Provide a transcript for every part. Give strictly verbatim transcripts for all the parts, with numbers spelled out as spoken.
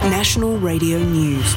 National Radio News.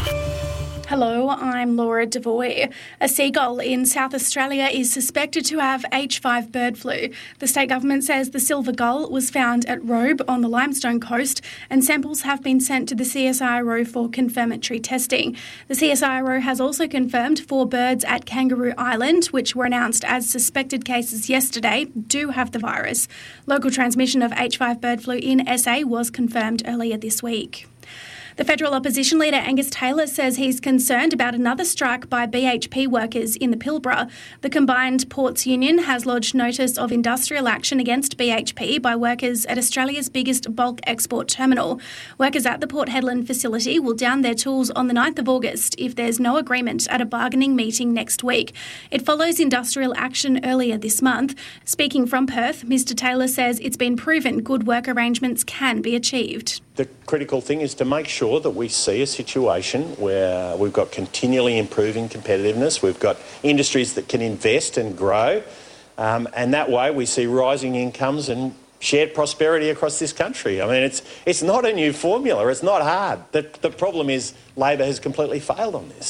Hello, I'm Laura Devoy. A seagull in South Australia is suspected to have H five bird flu. The state government says the silver gull was found at Robe on the Limestone Coast, and samples have been sent to the C S I R O for confirmatory testing. The C S I R O has also confirmed four birds at Kangaroo Island, which were announced as suspected cases yesterday, do have the virus. Local transmission of H five bird flu in S A was confirmed earlier this week. The federal opposition leader Angus Taylor says he's concerned about another strike by B H P workers in the Pilbara. The Combined Ports Union has lodged notice of industrial action against B H P by workers at Australia's biggest bulk export terminal. Workers at the Port Hedland facility will down their tools on the ninth of August if there's no agreement at a bargaining meeting next week. It follows industrial action earlier this month. Speaking from Perth, Mr Taylor says it's been proven good work arrangements can be achieved. The critical thing is to make sure that we see a situation where we've got continually improving competitiveness, we've got industries that can invest and grow, um, and that way we see rising incomes and shared prosperity across this country. I mean, it's it's not a new formula, it's not hard. The, the problem is Labor has completely failed on this.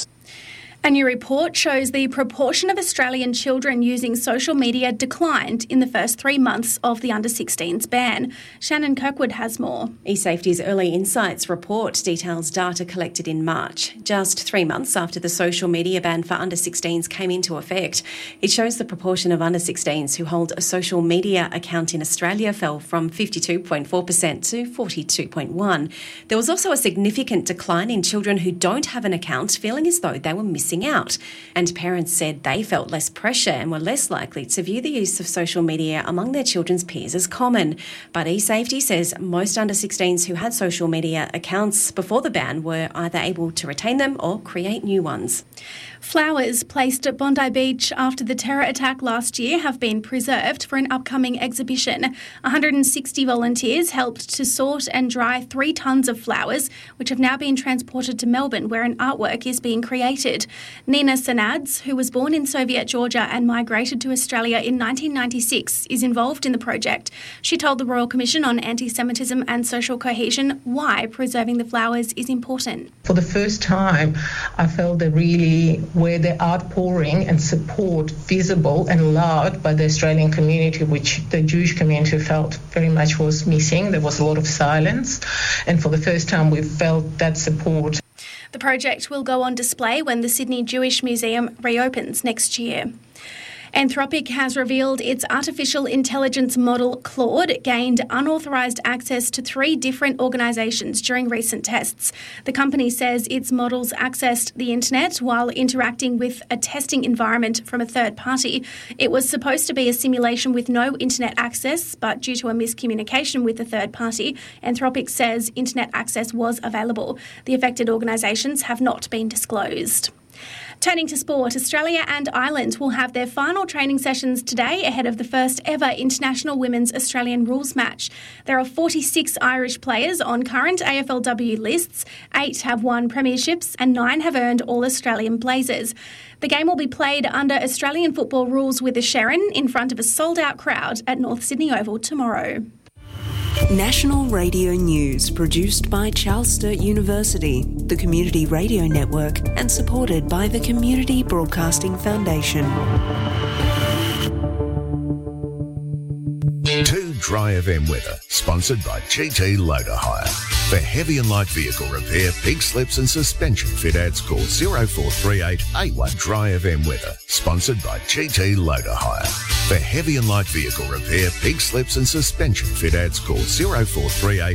A new report shows the proportion of Australian children using social media declined in the first three months of the under sixteens ban. Shannon Kirkwood has more. eSafety's Early Insights report details data collected in March, just three months after the social media ban for under sixteens came into effect. It shows the proportion of under sixteens who hold a social media account in Australia fell from fifty-two point four percent to forty-two point one percent. There was also a significant decline in children who don't have an account, feeling as though they were missing out. And parents said they felt less pressure and were less likely to view the use of social media among their children's peers as common. But eSafety says most under sixteens who had social media accounts before the ban were either able to retain them or create new ones. Flowers placed at Bondi Beach after the terror attack last year have been preserved for an upcoming exhibition. one hundred sixty volunteers helped to sort and dry three tonnes of flowers, which have now been transported to Melbourne, where an artwork is being created. Nina Sanads, who was born in Soviet Georgia and migrated to Australia in nineteen ninety-six, is involved in the project. She told the Royal Commission on Anti-Semitism and Social Cohesion why preserving the flowers is important. For the first time, I felt that really where the outpouring and support visible and loved by the Australian community, which the Jewish community felt very much was missing. There was a lot of silence, and for the first time we felt that support. The project will go on display when the Sydney Jewish Museum reopens next year. Anthropic has revealed its artificial intelligence model Claude gained unauthorised access to three different organisations during recent tests. The company says its models accessed the internet while interacting with a testing environment from a third party. It was supposed to be a simulation with no internet access, but due to a miscommunication with the third party, Anthropic says internet access was available. The affected organisations have not been disclosed. Turning to sport, Australia and Ireland will have their final training sessions today ahead of the first ever International Women's Australian Rules match. There are forty-six Irish players on current A F L W lists, eight have won premierships and nine have earned All-Australian blazers. The game will be played under Australian football rules with a Sherrin in front of a sold-out crowd at North Sydney Oval tomorrow. National Radio News, produced by Charles Sturt University, the Community Radio Network, and supported by the Community Broadcasting Foundation. two Dry F M weather, sponsored by G T Loader Hire. For heavy and light vehicle repair, pig slips and suspension fit outs, call zero four three eight eight one Dry F M weather, sponsored by G T Loader Hire. For heavy and light vehicle repair, pig slips and suspension fit outs, call zero four three eight